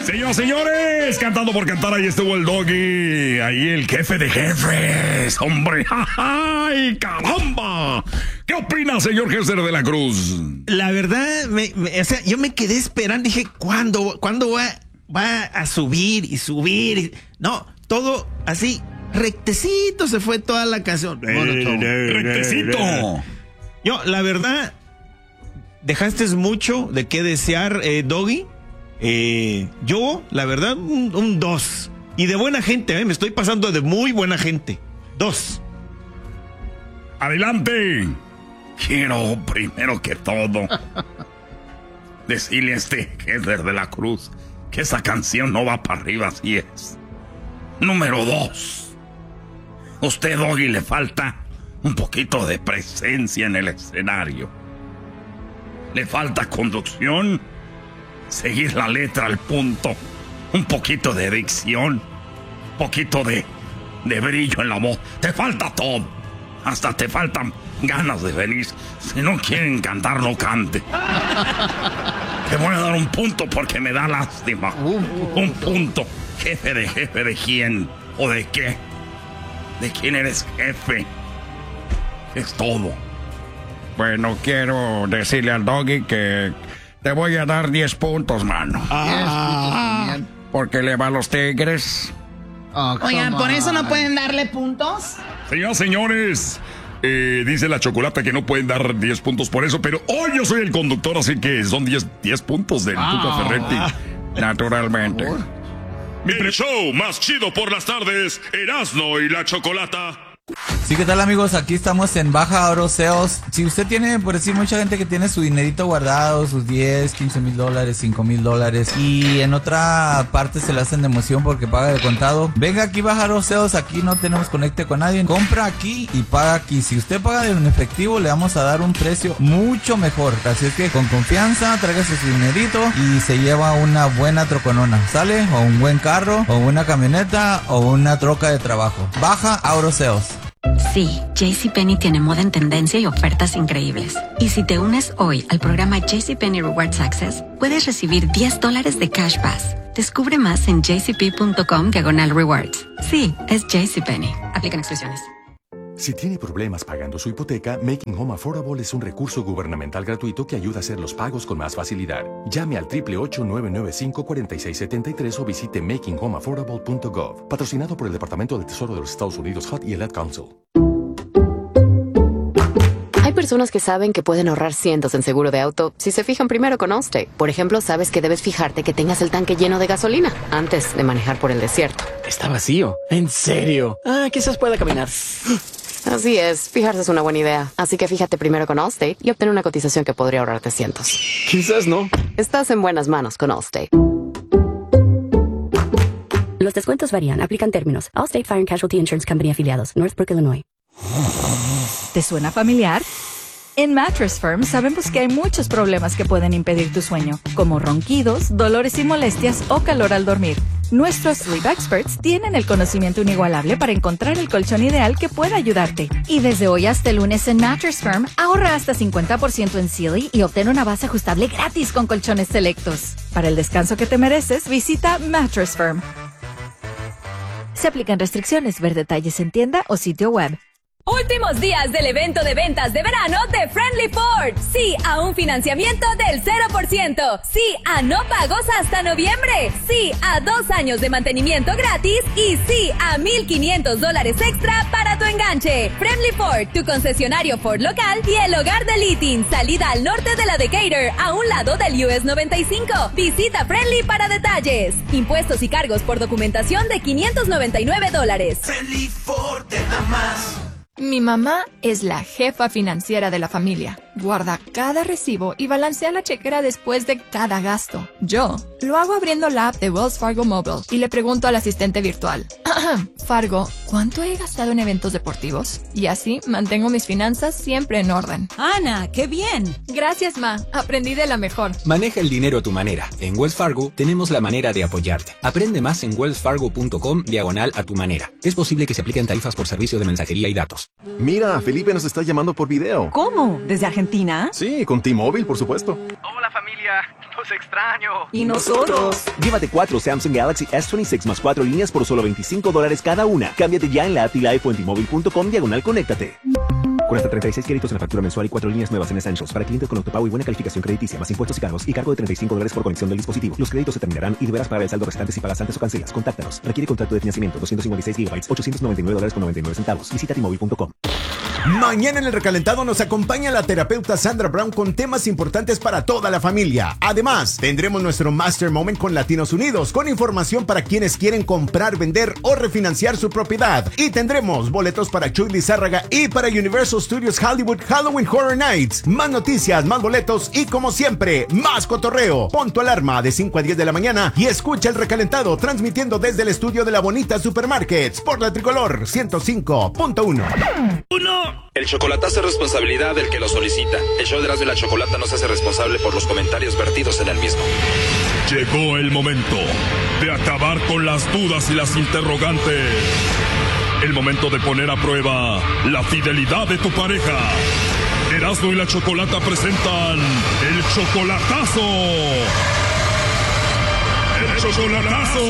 Señoras, señores, cantando por cantar, ahí estuvo el Doggy. Ahí el jefe de jefes, hombre. ¡Ay, caramba! ¿Qué opina, señor Hester de la Cruz? La verdad, o sea, yo me quedé esperando. Dije, ¿cuándo va a subir y subir? No, todo así, rectecito se fue toda la canción. Rectecito. Yo, la verdad, dejaste mucho de qué desear, Doggy. Yo, la verdad, un 2. Y de buena gente, me estoy pasando de muy buena gente. 2. Adelante. Quiero, primero que todo, decirle a este Hester de la Cruz que esa canción no va para arriba, así es. Número 2. Usted, Doggy, le falta un poquito de presencia en el escenario. Le falta conducción, seguir la letra al punto, un poquito de dicción, un poquito de brillo en la voz. Te falta todo. Hasta te faltan ganas de venir. Si no quieren cantar, no cante. Te voy a dar un punto porque me da lástima. Un punto. ¿Jefe de quién? ¿O de qué? ¿De quién eres jefe? Es todo. Bueno, quiero decirle al Doggy que te voy a dar 10 puntos, mano. Porque le va a los Tigres. Oigan, ¿por eso no pueden darle puntos? Señoras, señores, dice la Chocolata que no pueden dar 10 puntos por eso, pero hoy yo soy el conductor, así que son 10 puntos del Tuca Ferretti, naturalmente. El show más chido por las tardes, Erasmo y la Chocolata. Sí, ¿qué tal, amigos? Aquí estamos en Baja Oro Sales. Si usted tiene, por decir, mucha gente que tiene su dinerito guardado, sus 10, 15 mil dólares, 5 mil dólares, y en otra parte se le hacen de emoción porque paga de contado, venga aquí Baja Oro Sales. Aquí no tenemos conecte con nadie. Compra aquí y paga aquí. Si usted paga en efectivo, le vamos a dar un precio mucho mejor. Así es que con confianza, tráigase su dinerito y se lleva una buena troconona, ¿sale? O un buen carro, o una camioneta, o una troca de trabajo. Baja Oro Sales. Sí, JCPenney tiene moda en tendencia y ofertas increíbles. Y si te unes hoy al programa JCPenney Rewards Access, puedes recibir $10 de Cash Pass. Descubre más en jcp.com/rewards. Sí, es JCPenney. Aplican exclusiones. Si tiene problemas pagando su hipoteca, Making Home Affordable es un recurso gubernamental gratuito que ayuda a hacer los pagos con más facilidad. Llame al 888-995-4673 o visite makinghomeaffordable.gov. Patrocinado por el Departamento del Tesoro de los Estados Unidos, HUD y el Ad Council. Hay personas que saben que pueden ahorrar cientos en seguro de auto si se fijan primero con Allstate. Por ejemplo, sabes que debes fijarte que tengas el tanque lleno de gasolina antes de manejar por el desierto. Está vacío. ¿En serio? Quizás pueda caminar. Así es, fijarse es una buena idea. Así que fíjate primero con Allstate y obtén una cotización que podría ahorrarte cientos. Quizás no. Estás en buenas manos con Allstate. Los descuentos varían. Aplican términos. Allstate Fire and Casualty Insurance Company afiliados. Northbrook, Illinois. ¿Te suena familiar? En Mattress Firm sabemos que hay muchos problemas que pueden impedir tu sueño, como ronquidos, dolores y molestias o calor al dormir. Nuestros Sleep Experts tienen el conocimiento inigualable para encontrar el colchón ideal que pueda ayudarte. Y desde hoy hasta el lunes en Mattress Firm, ahorra hasta 50% en Sealy y obtén una base ajustable gratis con colchones selectos. Para el descanso que te mereces, visita Mattress Firm. Se aplican restricciones. Ver detalles en tienda o sitio web. Últimos días del evento de ventas de verano de Friendly Ford. Sí a un financiamiento del 0%. Sí a no pagos hasta noviembre. Sí a 2 años de mantenimiento gratis. Y sí a $1,500 extra para tu enganche. Friendly Ford, tu concesionario Ford local y el hogar de Littin. Salida al norte de la Decatur, a un lado del US 95. Visita Friendly para detalles. Impuestos y cargos por documentación de $599. Friendly Ford te da más. Mi mamá es la jefa financiera de la familia. Guarda cada recibo y balancea la chequera después de cada gasto. Yo lo hago abriendo la app de Wells Fargo Mobile y le pregunto al asistente virtual. Fargo, ¿cuánto he gastado en eventos deportivos? Y así mantengo mis finanzas siempre en orden. Ana, ¡qué bien! Gracias, Ma. Aprendí de la mejor. Maneja el dinero a tu manera. En Wells Fargo tenemos la manera de apoyarte. Aprende más en wellsfargo.com/a-tu-manera. Es posible que se apliquen tarifas por servicio de mensajería y datos. Mira, Felipe nos está llamando por video. ¿Cómo? ¿Desde Argentina? Sí, con T-Mobile, por supuesto. Hola, familia. No los extraño. ¿Y nosotros? Llévate 4 Samsung Galaxy S26 más 4 líneas por solo $25 cada una. Cámbiate ya en la app Life o en T-Mobile.com/conéctate. Con hasta 36 créditos en la factura mensual y 4 líneas nuevas en Essentials para clientes con autopago y buena calificación crediticia, más impuestos y cargos y cargo de $35 por conexión del dispositivo. Los créditos se terminarán y deberás pagar el saldo restante si pagas antes o cancelas. Contáctanos. Requiere contrato de financiamiento, 256 GB, $899.99. Visita T-Mobile.com. Mañana en el recalentado nos acompaña la terapeuta Sandra Brown con temas importantes para toda la familia. Además, tendremos nuestro Master Moment con Latinos Unidos, con información para quienes quieren comprar, vender o refinanciar su propiedad. Y tendremos boletos para Chuy Lizárraga y para Universal Studios Hollywood Halloween Horror Nights. Más noticias, más boletos y, como siempre, más cotorreo. Pon tu alarma de 5 a 10 de la mañana y escucha el recalentado transmitiendo desde el estudio de la Bonita Supermarkets por la Tricolor 105.1. El chocolatazo es responsabilidad del que lo solicita. El show de Erasmo y la Chocolata no se hace responsable por los comentarios vertidos en el mismo. Llegó el momento de acabar con las dudas y las interrogantes. El momento de poner a prueba la fidelidad de tu pareja. Erasmo y la Chocolata presentan el chocolatazo. ¡El chocolatazo!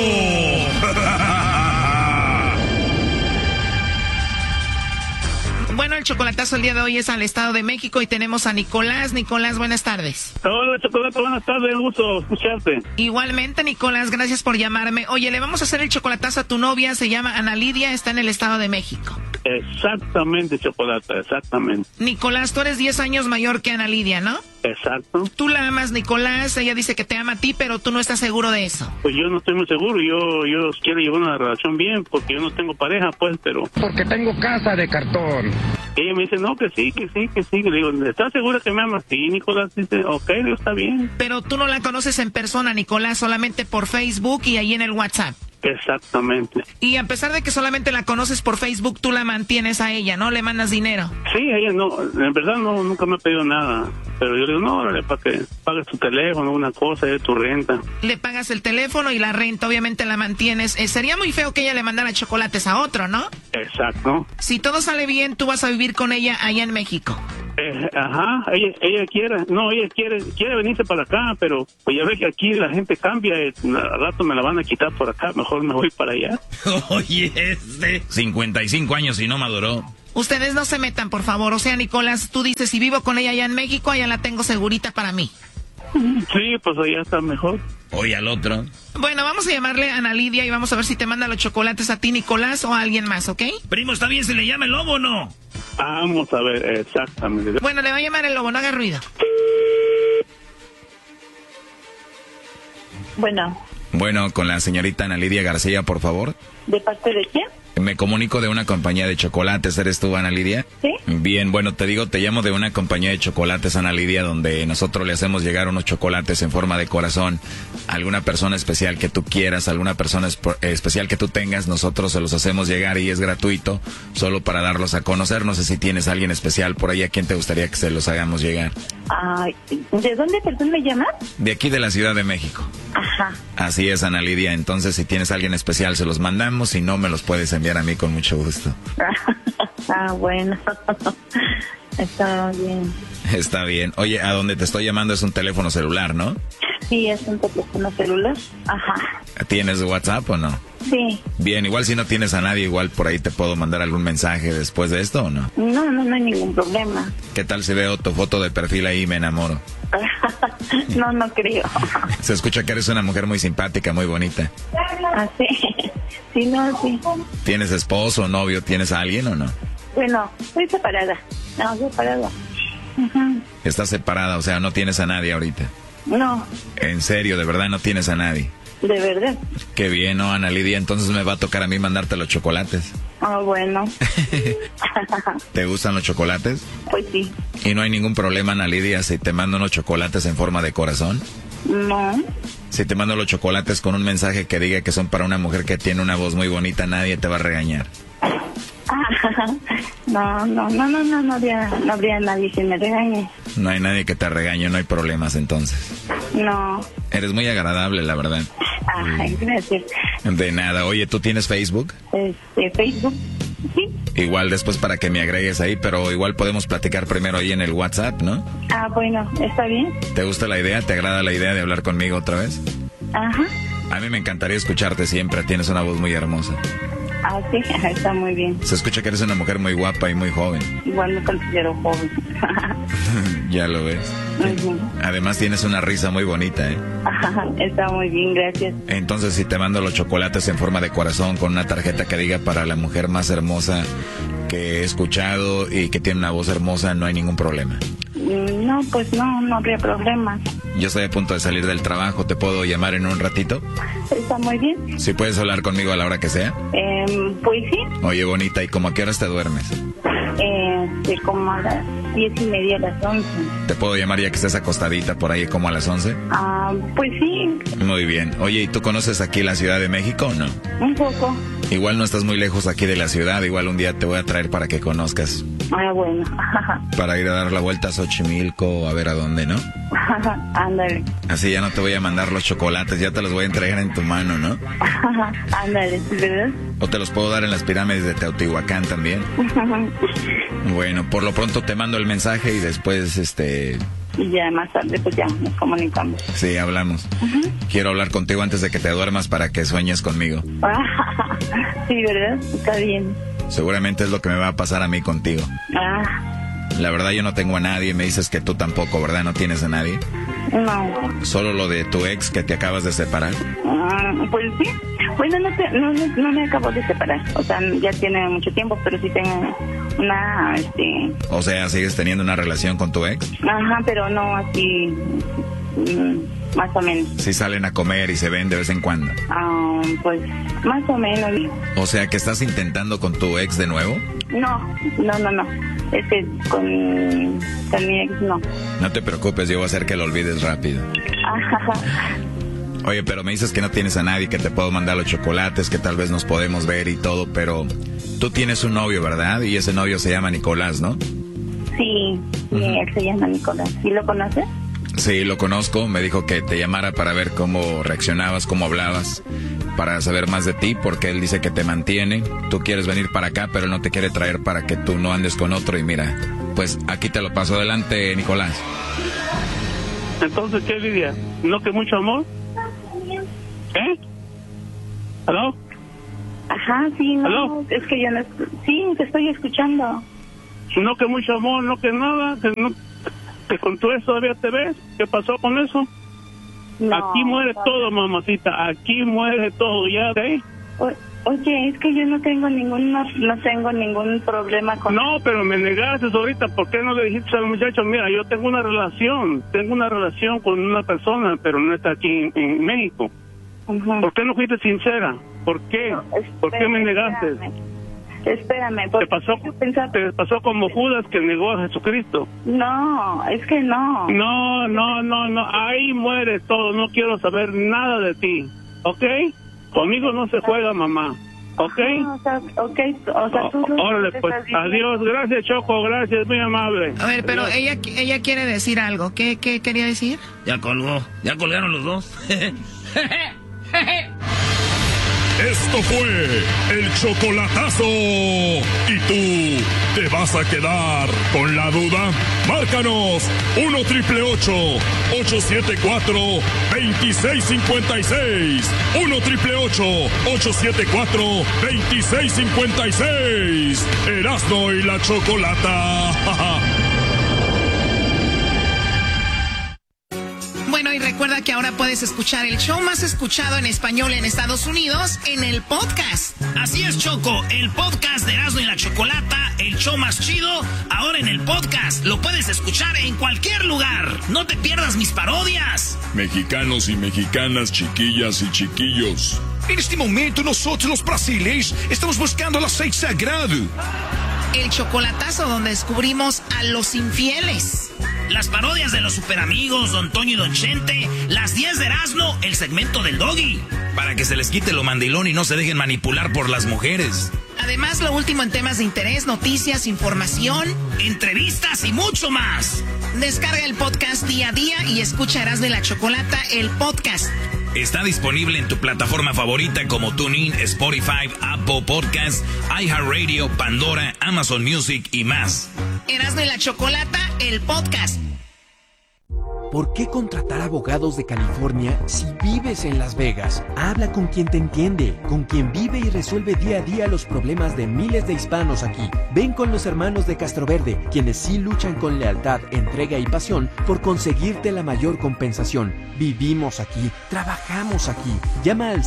Bueno, el chocolatazo el día de hoy es al Estado de México y tenemos a Nicolás. Nicolás, buenas tardes. Hola, Chocolate, buenas tardes, un gusto escucharte. Igualmente, Nicolás, gracias por llamarme. Oye, le vamos a hacer el chocolatazo a tu novia, se llama Ana Lidia, está en el Estado de México. Exactamente, Chocolate, exactamente. Nicolás, tú eres 10 años mayor que Ana Lidia, ¿no? Exacto. Tú la amas, Nicolás, ella dice que te ama a ti, pero tú no estás seguro de eso. Pues yo no estoy muy seguro, yo quiero llevar una relación bien, porque yo no tengo pareja, pues, pero... Porque tengo casa de cartón. Ella me dice, no, que sí. Le digo, ¿estás segura que me amas? Sí, Nicolás, dice, ok, digo, está bien. Pero tú no la conoces en persona, Nicolás, solamente por Facebook y ahí en el WhatsApp. Exactamente. Y a pesar de que solamente la conoces por Facebook, tú la mantienes a ella, ¿no? Le mandas dinero. Sí, ella no, en verdad no, nunca me ha pedido nada. Pero yo le digo, no, órale, para que pagues tu teléfono, una cosa, tu renta. Le pagas el teléfono y la renta, obviamente la mantienes. Sería muy feo que ella le mandara chocolates a otro, ¿no? Exacto. Si todo sale bien, tú vas a vivir con ella allá en México. Ajá, ella quiere venirse para acá, pero pues ya ves que aquí la gente cambia, al rato me la van a quitar por acá, mejor me voy para allá. Oye, 55 años y no maduró. Ustedes no se metan, por favor. O sea, Nicolás, tú dices, si vivo con ella allá en México, allá la tengo segurita para mí. Sí, pues allá está mejor. Oye, al otro. Bueno, vamos a llamarle a Ana Lidia y vamos a ver si te manda los chocolates a ti, Nicolás, o a alguien más, ¿ok? Primo, ¿está bien si le llama el lobo o no? Vamos a ver, exactamente. Bueno, le va a llamar el lobo, no haga ruido. Bueno, con la señorita Ana Lidia García, por favor. ¿De parte de quién? Me comunico de una compañía de chocolates. ¿Eres tú, Ana Lidia? Sí. Bien, bueno, te llamo de una compañía de chocolates, Ana Lidia, donde nosotros le hacemos llegar unos chocolates en forma de corazón a alguna persona especial que tú quieras, alguna persona especial que tú tengas. Nosotros se los hacemos llegar y es gratuito, solo para darlos a conocer. No sé si tienes a alguien especial por ahí a quien te gustaría que se los hagamos llegar. ¿De dónde, perdón, me llamas? De aquí de la Ciudad de México. Ajá. Así es, Ana Lidia. Entonces, si tienes a alguien especial, se los mandamos. Si no, me los puedes enviar a mí con mucho gusto. Bueno. Está bien. Está bien. Oye, a donde te estoy llamando es un teléfono celular, ¿no? Sí, es un teléfono celular. Ajá. ¿Tienes WhatsApp o no? Sí. Bien, igual si no tienes a nadie, igual por ahí te puedo mandar algún mensaje después de esto, ¿o no? No hay ningún problema. ¿Qué tal si veo tu foto de perfil ahí y me enamoro? No creo. Se escucha que eres una mujer muy simpática, muy bonita. Ah, sí. Sí. ¿Tienes esposo, novio? ¿Tienes a alguien o no? Bueno, estoy separada. Uh-huh. ¿Estás separada? O sea, ¿no tienes a nadie ahorita? No. ¿En serio? ¿De verdad no tienes a nadie? De verdad. Qué bien, ¿no, Ana Lidia? Entonces me va a tocar a mí mandarte los chocolates. Bueno. ¿Te gustan los chocolates? Pues sí. ¿Y no hay ningún problema, Ana Lidia, si te mando unos chocolates en forma de corazón? No. Si te mando los chocolates con un mensaje que diga que son para una mujer que tiene una voz muy bonita, nadie te va a regañar. No habría nadie que me regañe. No hay nadie que te regañe, no hay problemas entonces. No. Eres muy agradable, la verdad. Ay, gracias. De nada. Oye, ¿tú tienes Facebook? Facebook. Sí. Igual después para que me agregues ahí, pero igual podemos platicar primero ahí en el WhatsApp, ¿no? Ah, bueno, está bien. ¿Te gusta la idea? ¿Te agrada la idea de hablar conmigo otra vez? Ajá. A mí me encantaría escucharte siempre, tienes una voz muy hermosa. Ah, sí, está muy bien. Se escucha que eres una mujer muy guapa y muy joven. Igual me considero joven. Ya lo ves. Uh-huh. Además tienes una risa muy bonita, ¿eh? Ajá, está muy bien, gracias. Entonces si te mando los chocolates en forma de corazón con una tarjeta que diga para la mujer más hermosa que he escuchado y que tiene una voz hermosa, no hay ningún problema. No, pues no habría problema. Yo estoy a punto de salir del trabajo, ¿te puedo llamar en un ratito? Está muy bien. ¿Sí puedes hablar conmigo a la hora que sea? Pues sí. Oye, bonita, ¿y como a qué horas te duermes? Como a las 10:30, a las 11. ¿Te puedo llamar ya que estés acostadita por ahí como a las 11? Pues sí. Muy bien. Oye, ¿y tú conoces aquí la Ciudad de México o no? Un poco. Igual no estás muy lejos aquí de la ciudad, igual un día te voy a traer para que conozcas. Bueno. Para ir a dar la vuelta a Xochimilco, a ver a dónde, ¿no? Ándale. Así ya no te voy a mandar los chocolates, ya te los voy a entregar en tu mano, ¿no? Ándale, ¿verdad? O te los puedo dar en las pirámides de Teotihuacán también. Bueno, por lo pronto te mando el mensaje y después, Y ya más tarde, pues ya nos comunicamos. Sí, hablamos. Quiero hablar contigo antes de que te duermas para que sueñes conmigo. Sí, ¿verdad? Está bien. Seguramente es lo que me va a pasar a mí contigo. La verdad yo no tengo a nadie, me dices que tú tampoco, ¿verdad? ¿No tienes a nadie? No. ¿Solo lo de tu ex que te acabas de separar? Pues sí. Bueno, no me acabo de separar. O sea, ya tiene mucho tiempo, pero sí tengo una, O sea, ¿sigues teniendo una relación con tu ex? Ajá, pero no así, más o menos. Sí salen a comer y se ven de vez en cuando. Pues, más o menos. O sea, ¿que estás intentando con tu ex de nuevo? No. Con mi ex no. No te preocupes, yo voy a hacer que lo olvides rápido. Oye, pero me dices que no tienes a nadie, que te puedo mandar los chocolates, que tal vez nos podemos ver y todo, pero tú tienes un novio, ¿verdad? Y ese novio se llama Nicolás, ¿no? Sí, él se llama Nicolás. ¿Sí lo conoces? Sí, lo conozco. Me dijo que te llamara para ver cómo reaccionabas, cómo hablabas, para saber más de ti, porque él dice que te mantiene. Tú quieres venir para acá, pero él no te quiere traer para que tú no andes con otro. Y mira, pues aquí te lo paso. Adelante, Nicolás. Entonces, ¿qué, Lidia? ¿No que mucho amor? ¿Aló? Ajá, sí, no. ¿Aló? Es que yo no... Sí, te estoy escuchando. No que mucho amor, no que nada, que con tu ex todavía te ves. ¿Qué pasó con eso? No, aquí muere todo, mamacita, aquí muere todo, ya, ¿ok? Oye, es que yo no tengo ningún problema con... No, pero me negaste ahorita. ¿Por qué no le dijiste al muchacho? Mira, yo tengo una relación con una persona, pero no está aquí en México. ¿Por qué no fuiste sincera? ¿Por qué? No, ¿Por qué me negaste? Espérame. ¿Te pasó como Judas que negó a Jesucristo? No, es que no. No. Ahí muere todo. No quiero saber nada de ti. ¿Ok? Conmigo no se juega, mamá. ¿Ok? Tú... Órale, pues. Adiós. Gracias, Choco. Gracias. Muy amable. A ver, pero ella quiere decir algo. ¿Qué quería decir? Ya colgó. Ya colgaron los dos. Esto fue el chocolatazo. ¿Y tú te vas a quedar con la duda? Márcanos 1-888-874-2656. 1-888-874-2656. Erasmo y la Chocolata. Bueno, y recuerda que ahora puedes escuchar el show más escuchado en español en Estados Unidos en el podcast. Así es, Choco, el podcast de Erasmo y la Chocolata, el show más chido, ahora en el podcast. Lo puedes escuchar en cualquier lugar. No te pierdas mis parodias. Mexicanos y mexicanas, chiquillas y chiquillos. En este momento nosotros los brasileños estamos buscando el aceite sagrado. El chocolatazo donde descubrimos a los infieles. Las parodias de los superamigos, Don Toño y Don Chente, las 10 de Erasmo, el segmento del Doggy. Para que se les quite lo mandilón y no se dejen manipular por las mujeres. Además, lo último en temas de interés, noticias, información, entrevistas y mucho más. Descarga el podcast día a día y escucha Erasmo y la Chocolata, el podcast. Está disponible en tu plataforma favorita como TuneIn, Spotify, Apple Podcasts, iHeartRadio, Pandora, Amazon Music y más. Erasmo y la Chocolata, el podcast. ¿Por qué contratar abogados de California si vives en Las Vegas? Habla con quien te entiende, con quien vive y resuelve día a día los problemas de miles de hispanos aquí. Ven con los hermanos de Castroverde, quienes sí luchan con lealtad, entrega y pasión por conseguirte la mayor compensación. Vivimos aquí, trabajamos aquí. Llama al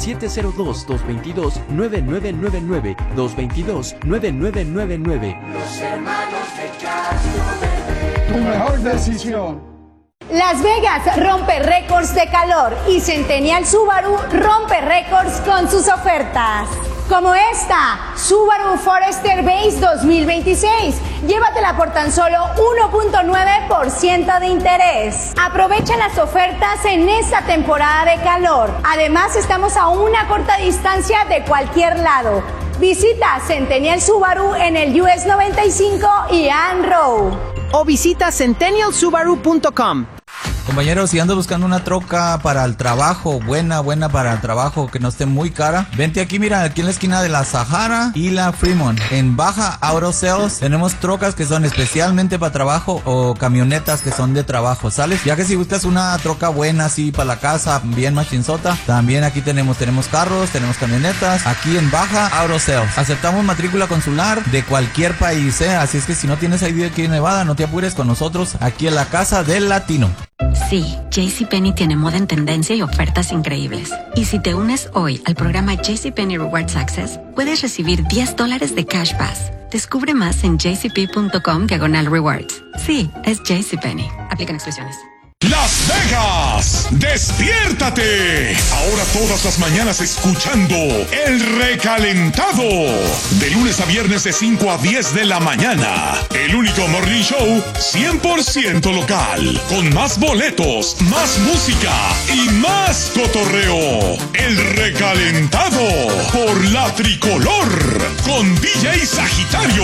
702-222-9999, 222-9999. Los hermanos de Castroverde. Tu mejor decisión. Las Vegas rompe récords de calor y Centennial Subaru rompe récords con sus ofertas. Como esta, Subaru Forester Base 2026. Llévatela por tan solo 1.9% de interés. Aprovecha las ofertas en esta temporada de calor. Además, estamos a una corta distancia de cualquier lado. Visita Centennial Subaru en el US 95 y Ann Row. O visita centennialsubaru.com. Compañeros, si andas buscando una troca para el trabajo, buena para el trabajo, que no esté muy cara, vente aquí, mira, aquí en la esquina de la Sahara y la Fremont. En Baja Auto Sales tenemos trocas que son especialmente para trabajo o camionetas que son de trabajo, ¿sales? Ya que si buscas una troca buena así para la casa, bien machinzota, también aquí tenemos carros, tenemos camionetas, aquí en Baja Auto Sales. Aceptamos matrícula consular de cualquier país, así es que si no tienes ID aquí en Nevada, no te apures con nosotros, aquí en la Casa del Latino. Sí, JCPenney tiene moda en tendencia y ofertas increíbles. Y si te unes hoy al programa JCPenney Rewards Access, puedes recibir $10 de Cash Pass. Descubre más en jcp.com/rewards. Sí, es JCPenney. Aplican exclusiones. Las Vegas, despiértate. Ahora todas las mañanas escuchando El Recalentado. De lunes a viernes de 5 a 10 de la mañana. El único morning show 100% local. Con más boletos, más música y más cotorreo. El Recalentado por La Tricolor. Con DJ Sagitario.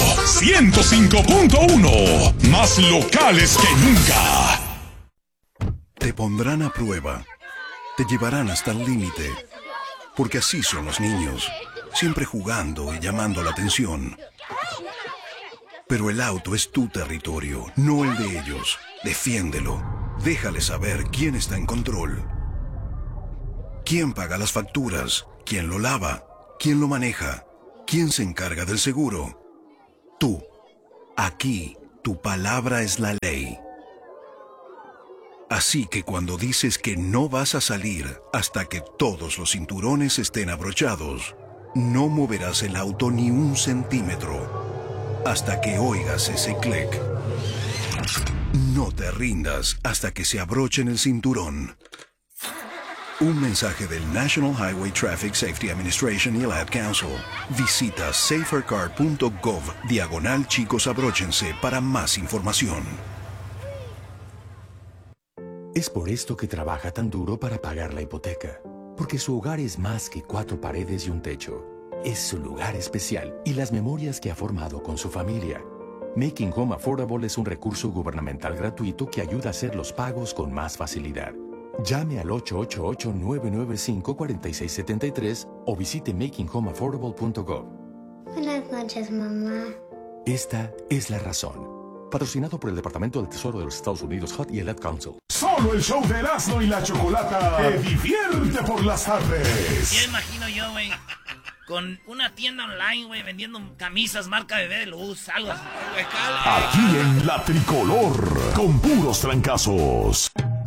105.1. Más locales que nunca. Te pondrán a prueba, te llevarán hasta el límite, porque así son los niños, siempre jugando y llamando la atención. Pero el auto es tu territorio, no el de ellos. Defiéndelo, déjale saber quién está en control. ¿Quién paga las facturas? ¿Quién lo lava? ¿Quién lo maneja? ¿Quién se encarga del seguro? Tú. Aquí, tu palabra es la ley. Así que cuando dices que no vas a salir hasta que todos los cinturones estén abrochados, no moverás el auto ni un centímetro hasta que oigas ese clic. No te rindas hasta que se abrochen el cinturón. Un mensaje del National Highway Traffic Safety Administration y el Ad Council. Visita safercar.gov/chicos abróchense para más información. Es por esto que trabaja tan duro para pagar la hipoteca. Porque su hogar es más que 4 paredes y un techo. Es su lugar especial y las memorias que ha formado con su familia. Making Home Affordable es un recurso gubernamental gratuito que ayuda a hacer los pagos con más facilidad. Llame al 888-995-4673 o visite makinghomeaffordable.gov. Buenas noches, mamá. Esta es la razón. Patrocinado por el Departamento del Tesoro de los Estados Unidos, HUD y el Ad Council. Solo el show de Erasmo y la Chocolata te divierte por las tardes. Ya imagino yo, güey, con una tienda online, güey, vendiendo camisas marca Bebé de Luz, algo así. Aquí en La Tricolor, con puros trancazos.